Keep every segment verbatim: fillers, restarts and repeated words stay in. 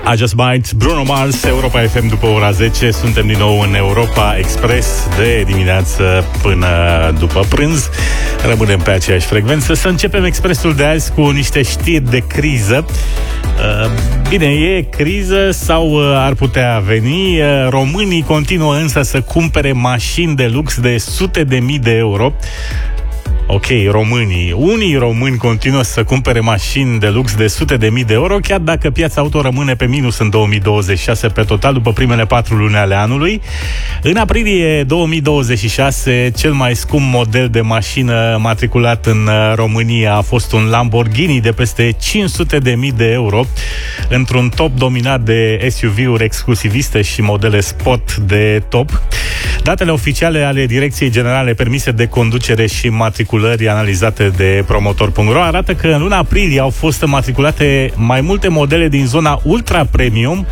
I Just Might, Bruno Mars, Europa F M după ora zece. Suntem din nou în Europa Express de dimineață până după prânz. Rămânem pe aceeași frecvență. Să începem Expressul de azi cu niște știri de criză. Bine, e criză sau ar putea veni. Românii continuă însă să cumpere mașini de lux de sute de mii de euro. Ok, românii. Unii români continuă să cumpere mașini de lux de sute de mii de euro, chiar dacă piața auto rămâne pe minus în două mii douăzeci și șase pe total, după primele patru luni ale anului. În aprilie două mii douăzeci și șase, cel mai scump model de mașină matriculat în România a fost un Lamborghini de peste cinci sute de mii de euro, într-un top dominat de S U V-uri exclusiviste și modele sport de top. Datele oficiale ale Direcției Generale Permise de Conducere și Matriculări analizate de promotor punct ro arată că în luna aprilie au fost matriculate mai multe modele din zona ultra premium.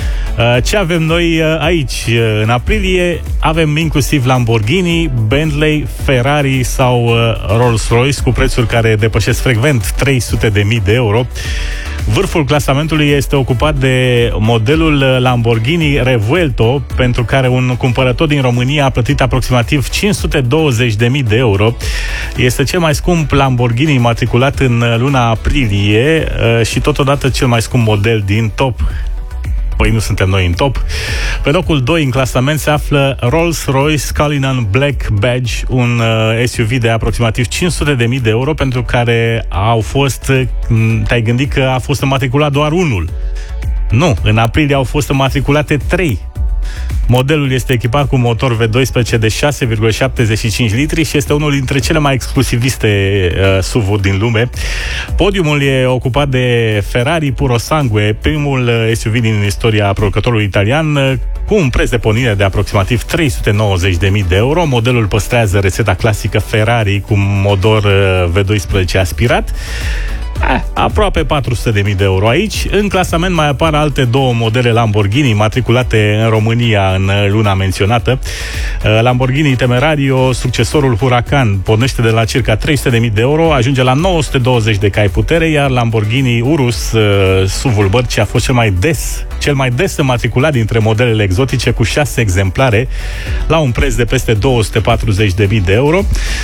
Ce avem noi aici? În aprilie avem inclusiv Lamborghini, Bentley, Ferrari sau Rolls-Royce cu prețuri care depășesc frecvent trei sute de mii de euro. Vârful clasamentului este ocupat de modelul Lamborghini Revuelto, pentru care un cumpărător din România a plătit aproximativ cinci sute douăzeci de mii de euro. Este cel mai scump Lamborghini matriculat în luna aprilie și totodată cel mai scump model din top. Păi nu suntem noi în top. Pe locul doi în clasament se află Rolls-Royce Cullinan Black Badge, un uh, S U V de aproximativ cinci sute de mii de euro, pentru care au fost, te-ai gândit că a fost înmatriculat doar unul. Nu, în aprilie au fost înmatriculate trei. Modelul este echipat cu motor V doisprezece de șase virgulă șaptezeci și cinci litri și este unul dintre cele mai exclusiviste uh, S U V-uri din lume. Podiumul e ocupat de Ferrari Purosangue, primul uh, S U V din istoria producătorului italian, uh, cu un preț de pornire de aproximativ trei sute nouăzeci de mii de euro. Modelul păstrează rețeta clasică Ferrari cu motor uh, V doisprezece aspirat. Eh, aproape patru sute de mii de euro aici. În clasament mai apar alte două modele Lamborghini matriculate în România în luna menționată. Lamborghini Temerario, succesorul Huracan, pornește de la circa trei sute de mii de euro, ajunge la nouă sute douăzeci de cai putere, iar Lamborghini Urus, S U V-ul bărcii, a fost cel mai des cel mai des înmatriculat dintre modelele exotice, cu șase exemplare, la un preț de peste două sute patruzeci de mii de euro.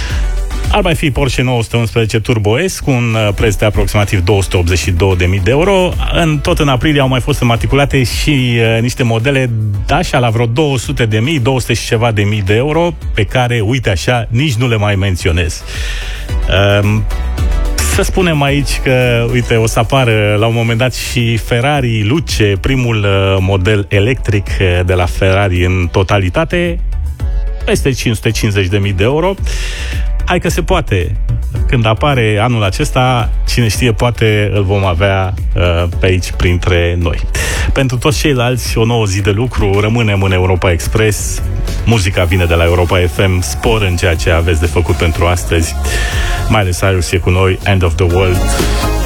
Ar mai fi Porsche nouă sute unsprezece Turbo S cu un preț de aproximativ două sute optzeci și două de mii de euro. În, tot în aprilie au mai fost înmatriculate și uh, niște modele, așa, la vreo două sute de mii, două sute și ceva de mii de euro, pe care, uite așa, nici nu le mai menționez. Uh, Să spunem aici că, uite, o să apară la un moment dat și Ferrari Luce, primul uh, model electric uh, de la Ferrari în totalitate, peste cinci sute cincizeci de mii de euro. Hai că se poate. Când apare anul acesta, cine știe, poate îl vom avea uh, pe aici printre noi. Pentru toți ceilalți, o nouă zi de lucru. Rămânem în Europa Express. Muzica vine de la Europa F M. Spor în ceea ce aveți de făcut pentru astăzi. Miley Cyrus e cu noi, End of the World.